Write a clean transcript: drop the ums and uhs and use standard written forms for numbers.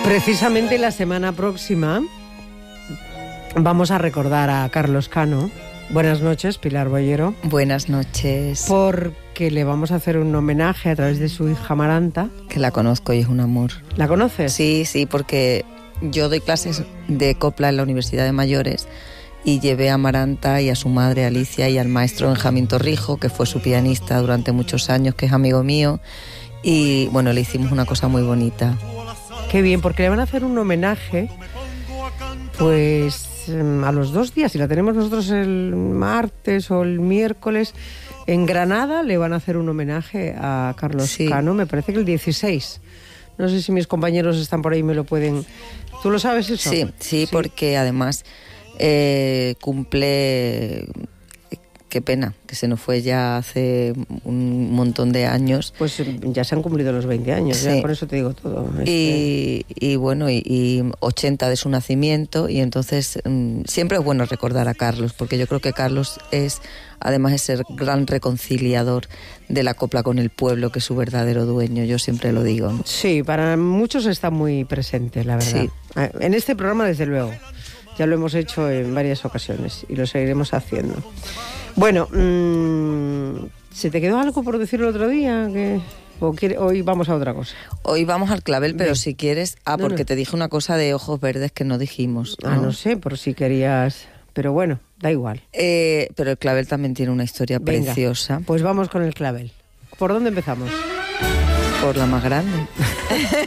Precisamente la semana próxima vamos a recordar a Carlos Cano. Buenas noches, Pilar Boyero. Buenas noches. Porque le vamos a hacer un homenaje a través de su hija Amaranta. Que la conozco y es un amor. ¿La conoces? Sí, porque yo doy clases de copla en la Universidad de Mayores y llevé a Amaranta y a su madre Alicia y al maestro Benjamín Torrijo, que fue su pianista durante muchos años, que es amigo mío, y bueno, le hicimos una cosa muy bonita. Qué bien, porque le van a hacer un homenaje pues a los 2 días, si la tenemos nosotros el martes o el miércoles, en Granada le van a hacer un homenaje a Carlos Cano, me parece que el 16. No sé si mis compañeros están por ahí y me lo pueden... ¿Tú lo sabes eso? Sí, porque además cumple... Qué pena, que se nos fue ya hace un montón de años. Pues ya se han cumplido los 20 años, sí. Ya por eso te digo todo. Y bueno, y 80 de su nacimiento, y entonces siempre es bueno recordar a Carlos, porque yo creo que Carlos es, además de ser gran reconciliador de la copla con el pueblo, que es su verdadero dueño, yo siempre lo digo, ¿no? Sí, para muchos está muy presente, la verdad. Sí. En este programa, desde luego. Ya lo hemos hecho en varias ocasiones y lo seguiremos haciendo. Bueno, ¿se te quedó algo por decir el otro día? ¿Hoy vamos a otra cosa? Hoy vamos al clavel, pero si quieres... porque no. te dije una cosa de ojos verdes que no dijimos, ¿no? No sé, por si querías... Pero bueno, da igual. Pero el clavel también tiene una historia preciosa. Pues vamos con el clavel. ¿Por dónde empezamos? Por la más grande.